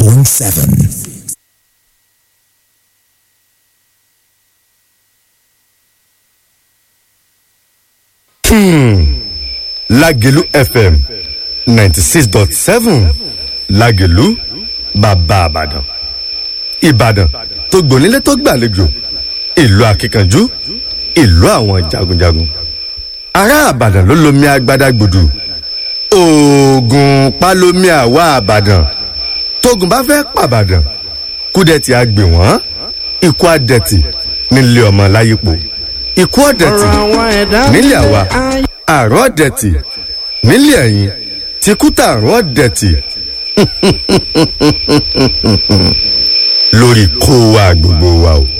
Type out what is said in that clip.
105.7. Lágelú FM 96.7 Lágelú bàbá Ìbàdàn. Ìbàdàn tó gbònílé tó gbàlejò, ìlú akíkanjú, ìlú àwọn jagunjagun. Ará Ìbàdàn ló lomi agbada gbùdù. Ògùn pálómi àwa Ìbàdàn. Tógun bá fẹ́ pàbàdàn, kúdẹ̀tì á gbè wọ́n. Ikú àdẹ̀tì nílé ọmọ láyípo. Ikú ọ̀dẹ̀tì nílé àwa. Àrùn ọ̀dẹ̀tì nílé ẹ̀yìn. Tìkútà àrùn ọ̀dẹ̀tì. Lórí kó wa gbogbo wa o.